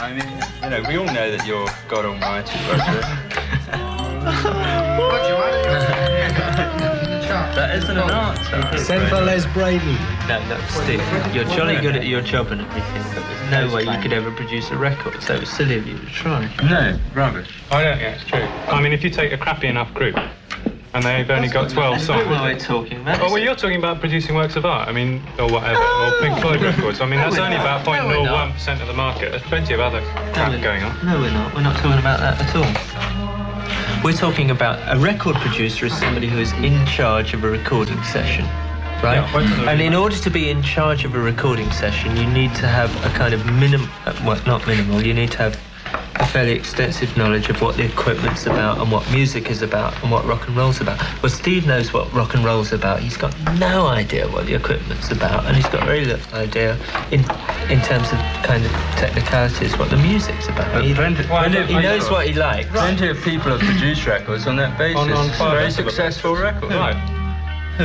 I mean, you know, we all know that you're God Almighty, Roger. That isn't an answer. Send for Les Braden. No, Steve, you're jolly good at your job and everything, but there's no way you could ever produce a record, so it's silly of you to try. No, rubbish. I don't think it's true. I mean, if you take a crappy enough group, and they've only got 12 songs. That's what we're talking about. Oh, well, you're talking about producing works of art, I mean, or whatever, or Pink Floyd records. I mean, that's only about 0.01% of the market. There's plenty of other crap going on. No, we're not. We're not talking about that at all. We're talking about a record producer as somebody who is in charge of a recording session, right? Yeah, and in order to be in charge of a recording session, you need to have a kind of not minimal, you need to have a fairly extensive knowledge of what the equipment's about and what music is about and what rock and roll's about. Well, Steve knows what rock and roll's about. He's got no idea what the equipment's about, and he's got very little idea in terms of kind of technicalities what the music's about. He knows what he likes. Plenty of people have produced records on that basis. On very successful records. Right.